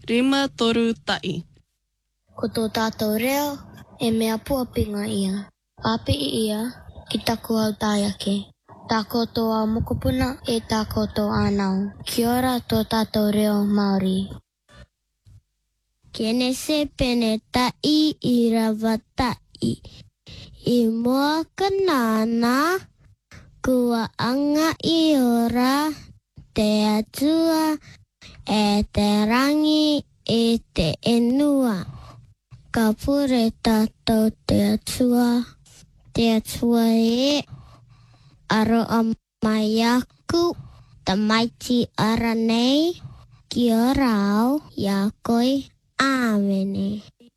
Rima toru tai. Ko tō tātou reo, e mea puapinga ia. Papi ia, ki taku au tāiake. Tā koutou mokopuna e tā koutou ānau. Kia ora tō tātou reo Māori. Kene se pene tai I rawa tai. I mua kanana, kua anga I ora, te atua, e te rangi, e te enua. Ka pure tātou te atua e aro a mai aku, ta maiti ara nei, ki ora au, ia koi, āmene.